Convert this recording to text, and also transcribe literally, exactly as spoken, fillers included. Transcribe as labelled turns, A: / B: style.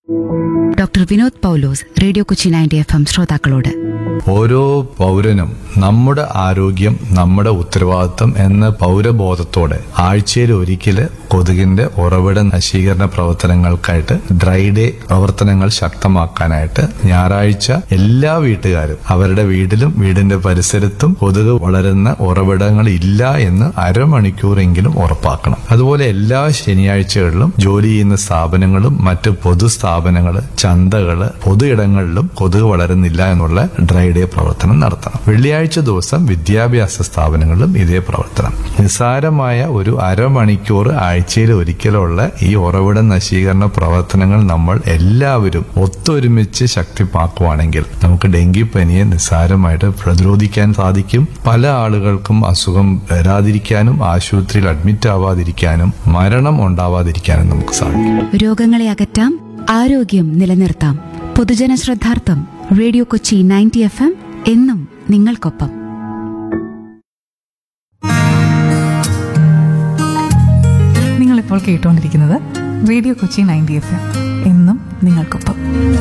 A: Doctor Vinod പൗലോസ് radio Kochi ninety F M ശ്രോതാക്കളോട്.
B: ഓരോ പൗരനും നമ്മുടെ ആരോഗ്യം നമ്മുടെ ഉത്തരവാദിത്തം എന്ന പൗരബോധത്തോടെ ആഴ്ചയിൽ ഒരിക്കല് കൊതുകിന്റെ ഉറവിട നശീകരണ പ്രവർത്തനങ്ങൾക്കായിട്ട് ഡ്രൈ ഡേ പ്രവർത്തനങ്ങൾ ശക്തമാക്കാനായിട്ട് ഞായറാഴ്ച എല്ലാ വീട്ടുകാരും അവരുടെ വീട്ടിലും വീടിന്റെ പരിസരത്തും കൊതുക് വളരുന്ന ഉറവിടങ്ങൾ ഇല്ല എന്ന് അരമണിക്കൂറെങ്കിലും ഉറപ്പാക്കണം. അതുപോലെ എല്ലാ ശനിയാഴ്ചകളിലും ജോലി ചെയ്യുന്ന സ്ഥാപനങ്ങളും മറ്റ് പൊതുസ്ഥാപനങ്ങള്, ചന്തകള്, പൊതു ഇടങ്ങളിലും കൊതുക് വളരുന്നില്ല എന്നുള്ള ഡ്രൈ ഡേ പ്രവർത്തനം നടത്തണം. വെള്ളിയാഴ്ച ദിവസം വിദ്യാഭ്യാസ സ്ഥാപനങ്ങളിലും ഇതേ പ്രവർത്തനം. നിസ്സാരമായ ഒരു അരമണിക്കൂർ ആഴ്ചയിൽ ഒരിക്കലുള്ള ഈ ഉറവിട നശീകരണ പ്രവർത്തനങ്ങൾ നമ്മൾ എല്ലാവരും ഒത്തൊരുമിച്ച് ശക്തിപ്പാക്കുവാണെങ്കിൽ നമുക്ക് ഡെങ്കിപ്പനിയെ നിസ്സാരമായിട്ട് പ്രതിരോധിക്കാൻ സാധിക്കും. പല ആളുകൾക്കും അസുഖം വരാതിരിക്കാനും ആശുപത്രിയിൽ അഡ്മിറ്റ് ആവാതിരിക്കാനും മരണം ഉണ്ടാവാതിരിക്കാനും നമുക്ക് സാധിക്കും.
A: രോഗങ്ങളെ അകറ്റാം, ആരോഗ്യം നിലനിർത്താം. പൊതുജന ശ്രദ്ധാർത്ഥം radio Kochi ninety F M എന്നും നിങ്ങൾക്കൊപ്പം.
C: നിങ്ങളിപ്പോൾ കേട്ടുകൊണ്ടിരിക്കുന്നത് radio Kochi ninety F M എന്നും നിങ്ങൾക്കൊപ്പം.